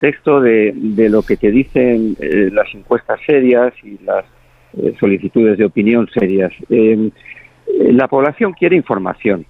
contexto de lo que te dicen las encuestas serias y las solicitudes de opinión serias. La población quiere información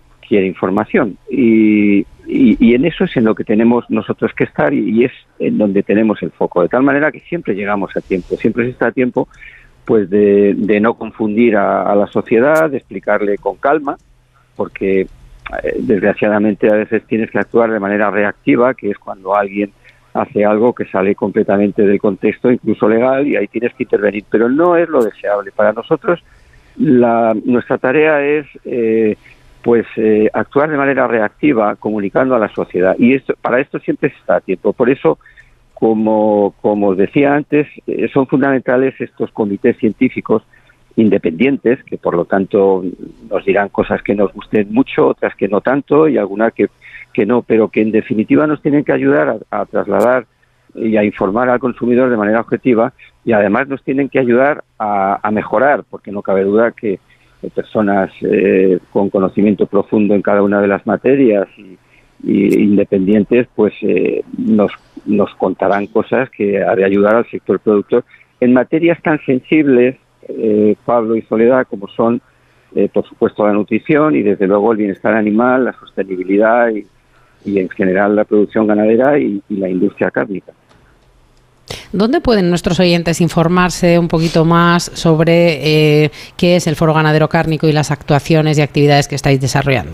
y en eso es en lo que tenemos nosotros que estar y es en donde tenemos el foco, de tal manera que siempre llegamos a tiempo, siempre se está a tiempo pues de no confundir a la sociedad, de explicarle con calma, porque desgraciadamente a veces tienes que actuar de manera reactiva, que es cuando alguien hace algo que sale completamente del contexto, incluso legal, y ahí tienes que intervenir, pero no es lo deseable. Para nosotros nuestra tarea es actuar de manera reactiva, comunicando a la sociedad, y para esto siempre se está a tiempo. Por eso, como os decía antes, son fundamentales estos comités científicos independientes, que por lo tanto nos dirán cosas que nos gusten mucho, otras que no tanto, y algunas que no, pero que en definitiva nos tienen que ayudar a trasladar y a informar al consumidor de manera objetiva, y además nos tienen que ayudar a mejorar, porque no cabe duda que personas con conocimiento profundo en cada una de las materias y independientes pues nos contarán cosas que ha de ayudar al sector productor en materias tan sensibles, Pablo y Soledad, como son por supuesto la nutrición y desde luego el bienestar animal, la sostenibilidad y en general la producción ganadera y la industria cárnica. ¿Dónde pueden nuestros oyentes informarse un poquito más sobre qué es el Foro Ganadero Cárnico y las actuaciones y actividades que estáis desarrollando?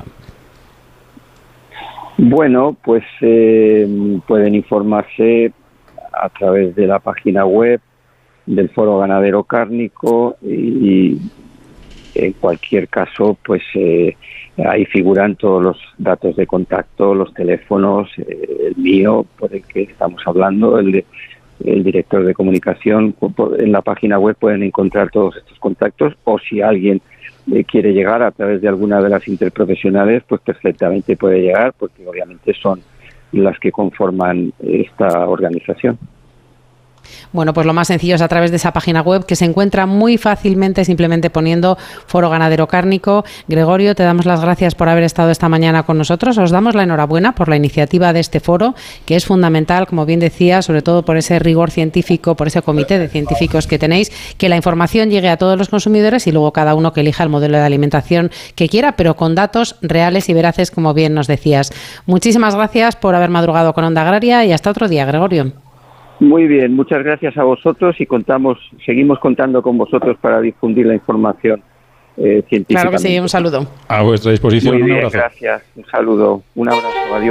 Bueno, pues pueden informarse a través de la página web del Foro Ganadero Cárnico y en cualquier caso, pues ahí figuran todos los datos de contacto, los teléfonos, el mío, por el que estamos hablando, el director de comunicación. En la página web pueden encontrar todos estos contactos, o si alguien quiere llegar a través de alguna de las interprofesionales, pues perfectamente puede llegar, porque obviamente son las que conforman esta organización. Bueno, pues lo más sencillo es a través de esa página web, que se encuentra muy fácilmente simplemente poniendo Foro Ganadero Cárnico. Gregorio, te damos las gracias por haber estado esta mañana con nosotros. Os damos la enhorabuena por la iniciativa de este foro, que es fundamental, como bien decía, sobre todo por ese rigor científico, por ese comité de científicos que tenéis, que la información llegue a todos los consumidores y luego cada uno que elija el modelo de alimentación que quiera, pero con datos reales y veraces, como bien nos decías. Muchísimas gracias por haber madrugado con Onda Agraria y hasta otro día, Gregorio. Muy bien, muchas gracias a vosotros y seguimos contando con vosotros para difundir la información científica. Claro que sí, un saludo. A vuestra disposición, Muy bien, un abrazo. Gracias, un saludo, un abrazo, adiós.